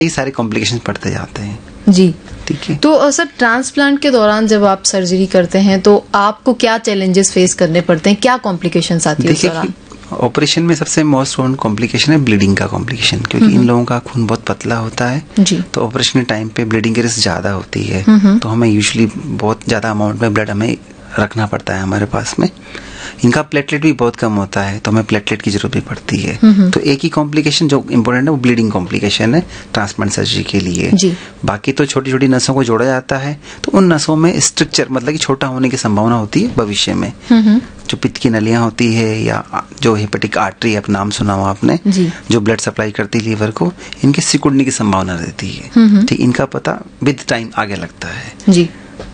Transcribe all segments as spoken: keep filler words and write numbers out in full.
ये सारे कॉम्प्लिकेशन पड़ते जाते हैं। जी ठीक है। तो सर ट्रांसप्लांट के दौरान जब आप सर्जरी करते हैं तो आपको क्या चैलेंजेस फेस करने पड़ते हैं, क्या कॉम्प्लिकेशंस आती है उस दौरान? ऑपरेशन में सबसे मोस्ट कॉमन कॉम्प्लिकेशन है ब्लीडिंग का कॉम्प्लिकेशन, क्योंकि इन लोगों का खून बहुत पतला होता है जी। तो ऑपरेशन के टाइम पे ब्लीडिंग की रिस्क ज्यादा होती है, तो हमें यूजुअली बहुत ज्यादा अमाउंट में ब्लड हमें रखना पड़ता है हमारे पास में। इनका प्लेटलेट भी बहुत कम होता है तो हमें प्लेटलेट की जरूरत भी पड़ती है। तो एक ही कॉम्प्लिकेशन जो इम्पोर्टेंट है वो ब्लीडिंग कॉम्प्लिकेशन है ट्रांसप्लांट सर्जरी के लिए जी। बाकी तो छोटी छोटी नसों को जोड़ा जाता है, तो उन नसों में स्ट्रक्चर मतलब कि छोटा होने की संभावना होती है भविष्य में। जो पित्त की नलियां होती है या जो हेपेटिक आर्टरी आप नाम सुना हो आपने, जो ब्लड सप्लाई करती है लीवर को, इनके सिकुड़ने की संभावना रहती है। ठीक, इनका पता विद टाइम आगे लगता है जी।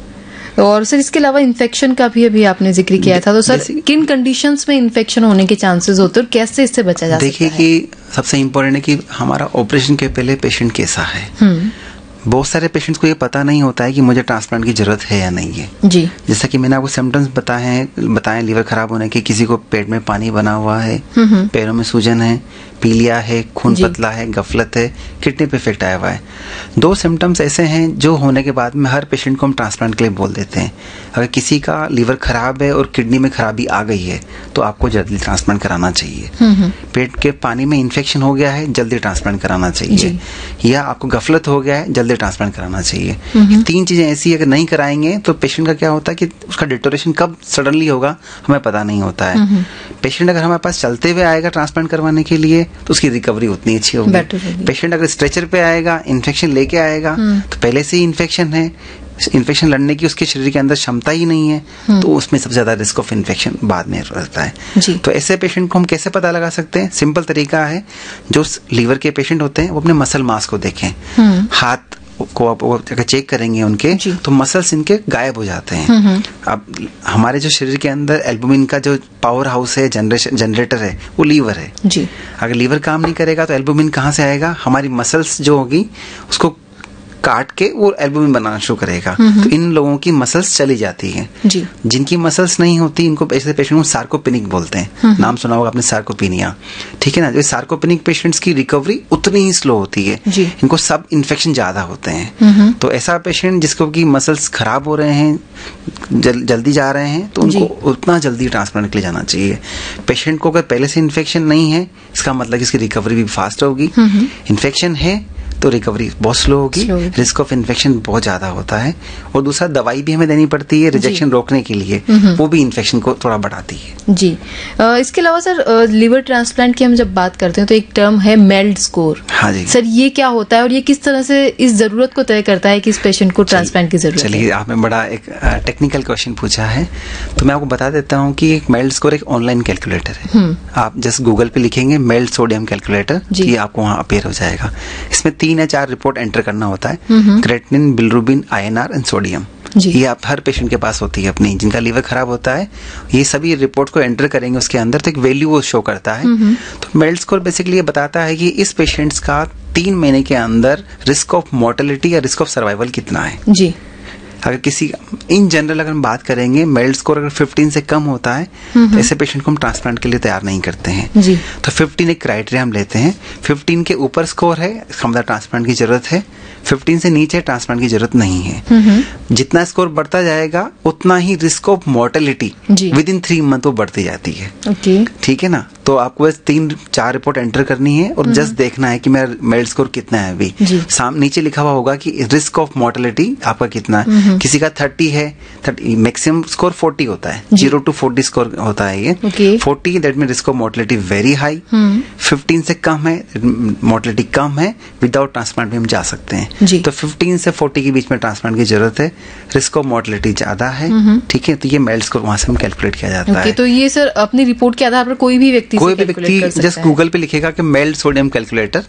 और सर इसके अलावा इन्फेक्शन का भी अभी आपने जिक्र किया था, तो सर किन कंडीशंस में इन्फेक्शन होने के चांसेस होते हैं और कैसे इससे बचा जा सकता है? देखिए कि सबसे इम्पोर्टेंट है कि हमारा ऑपरेशन के पहले पेशेंट कैसा है। बहुत सारे पेशेंट्स को ये पता नहीं होता है कि मुझे ट्रांसप्लांट की जरूरत है या नहीं है जी। जैसा कि मैंने आपको सिम्टम्स बताए हैं बताए लीवर खराब होने के, किसी को पेट में पानी बना हुआ है, पैरों में सूजन है, पीलिया है, खून पतला है, गफलत है, किडनी पे इफेक्ट आया हुआ है। दो सिम्टम्स ऐसे हैं जो होने के बाद में हर पेशेंट को हम ट्रांसप्लांट के लिए बोल देते हैं। अगर किसी का लीवर खराब है और किडनी में खराबी आ गई है तो आपको जल्दी ट्रांसप्लांट कराना चाहिए। पेट के पानी में इन्फेक्शन हो गया है, जल्दी ट्रांसप्लांट कराना चाहिए। या आपको गफलत हो गया है, जल्दी ट्रांसप्लांट कराना चाहिए। तीन चीजें ऐसी अगर नहीं कराएंगे तो पेशेंट का क्या होता है कि उसका डिटोरेशन कब सडनली होगा हमें पता नहीं होता है। पेशेंट अगर हमारे पास चलते हुए आएगा ट्रांसप्लांट करवाने के लिए तो उसकी रिकवरी उतनी अच्छी होगी। पेशेंट अगर स्ट्रेचर पे आएगा, इन्फेक्शन लेके आएगा तो पहले से ही इन्फेक्शन है, इन्फेक्शन लड़ने की उसके शरीर के अंदर क्षमता ही नहीं है, तो उसमें सबसे ज्यादा रिस्क ऑफ इन्फेक्शन बाद में रहता है। तो ऐसे पेशेंट को हम कैसे पता लगा सकते हैं? सिंपल तरीका है, जो लीवर के पेशेंट होते हैं वो अपने मसल मास को देखें। हाथ को आप अगर चेक करेंगे उनके तो मसल्स इनके गायब हो जाते हैं। अब हमारे जो शरीर के अंदर एल्बुमिन का जो पावर हाउस है, जनरेशन जनरेटर है, वो लीवर है जी। अगर लीवर काम नहीं करेगा तो एल्बुमिन कहाँ से आएगा? हमारी मसल्स जो होगी उसको काट के वो एल्बुमिन बनाना शुरू करेगा। तो इन लोगों की मसल्स चली जाती हैं जी। जिनकी मसल्स नहीं होती इनको ऐसे पेशेंट को सार्कोपेनिक बोलते हैं। नाम सुना होगा आपने सार्कोपेनिया, ठीक है ना। जो सार्कोपेनिक पेशेंट्स की रिकवरी उतनी ही स्लो होती है, इनको सब इन्फेक्शन ज्यादा होते हैं। तो ऐसा पेशेंट जिसको की मसल्स खराब हो रहे हैं, जल, जल्दी जा रहे हैं, तो उनको उतना जल्दी ट्रांसप्लांट के लिए जाना चाहिए। पेशेंट को अगर पहले से इन्फेक्शन नहीं है इसका मतलब इसकी रिकवरी भी फास्ट होगी। इन्फेक्शन है तो रिकवरी बहुत स्लो होगी, रिस्क ऑफ इन्फेक्शन बहुत ज्यादा होता है। और दूसरा दवाई भी हमें देनी पड़ती है रिजेक्शन रोकने के लिए, वो भी इन्फेक्शन को थोड़ा बढ़ाती है जी। आ, इसके अलावा सर लिवर ट्रांसप्लांट की हम जब बात करते हैं तो एक टर्म है मेल्ड स्कोर। हाँ जी सर, ये क्या होता है और ये किस तरह से इस जरूरत को तय करता है कि इस पेशेंट को ट्रांसप्लांट की जरूरत है? चलिए, आपने बड़ा एक टेक्निकल क्वेश्चन पूछा है, तो मैं आपको बता देता हूँ कि एक मेल्ड स्कोर एक ऑनलाइन कैलकुलेटर है। आप जस्ट गूगल पे लिखेंगे मेल्ड सोडियम कैलकुलेटर, ये आपको वहाँ अपेयर हो जाएगा। इसमें तीन या चार रिपोर्ट एंटर करना होता है, creatinine, bilirubin, INR and sodium. ये आप हर पेशेंट के पास होती है अपनी, जिनका लीवर खराब होता है ये सभी रिपोर्ट को एंटर करेंगे उसके अंदर, तो एक वैल्यू वो शो करता है। तो मेल्ड स्कोर बेसिकली ये बताता है कि इस पेशेंट्स का तीन महीने के अंदर रिस्क ऑफ मोर्टेलिटी या रिस्क ऑफ सर्वाइवल कितना है जी। अगर किसी इन जनरल अगर हम बात करेंगे, मेल्ड स्कोर अगर पंद्रह से कम होता है तो ऐसे पेशेंट को हम ट्रांसप्लांट के लिए तैयार नहीं करते हैं जी। तो पंद्रह एक क्राइटेरिया हम लेते हैं। पंद्रह के ऊपर स्कोर है इसका मतलब ट्रांसप्लांट की जरूरत है, पंद्रह से नीचे ट्रांसप्लांट की जरूरत नहीं है। जितना स्कोर बढ़ता जाएगा उतना ही risk of mortality with in three month वो बढ़ती जाती है। okay. ठीक है ना। तो आपको बस तीन चार रिपोर्ट एंटर करनी है और जस्ट देखना है कि मेरा मेल्ड स्कोर कितना है। अभी सामने नीचे लिखा हुआ होगा कि रिस्क ऑफ मोर्टेलिटी आपका कितना है। किसी का थर्टी है, थर्टी मैक्सिमम स्कोर फोर्टी होता है, जीरो टू फोर्टी स्कोर होता है ये। Forty that mean risk of mortality very high. Fifteen से कम है, मोर्टेलिटी कम है, विदाउट ट्रांसप्लांट भी हम जा सकते हैं। तो फिफ्टीन से फोर्टी के बीच में ट्रांसप्लांट की जरूरत है, रिस्क ऑफ मोर्टेलिटी ज्यादा है, ठीक है। तो ये मेल्ड स्कोर वहां से हम कैलकुलेट किया जाता है। तो ये सर अपनी रिपोर्ट के आधार पर कोई भी व्यक्ति कोई भी व्यक्ति जस्ट गूगल पे लिखेगा कि meld sodium calculator,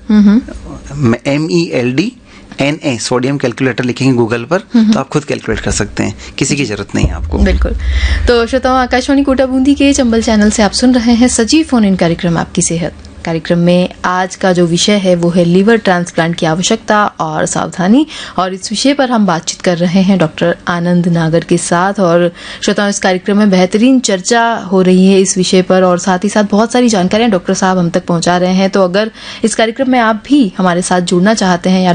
M E L D N A sodium calculator लिखेंगे गूगल पर तो आप खुद कैलकुलेट कर सकते हैं, किसी की जरूरत नहीं है आपको। बिल्कुल। तो श्रोताओं, आकाशवाणी कोटा बूंदी के चंबल चैनल से आप सुन रहे हैं सजीव फोन इन कार्यक्रम आपकी सेहत। कार्यक्रम में आज का जो विषय है वो है लीवर ट्रांसप्लांट की आवश्यकता और सावधानी, और इस विषय पर हम बातचीत कर रहे हैं डॉक्टर आनंद नागर के साथ। और श्रोताओं, इस कार्यक्रम में बेहतरीन चर्चा हो रही है इस विषय पर और साथ ही साथ बहुत सारी जानकारियां डॉक्टर साहब हम तक पहुंचा रहे हैं। तो अगर इस कार्यक्रम में आप भी हमारे साथ जुड़ना चाहते हैं या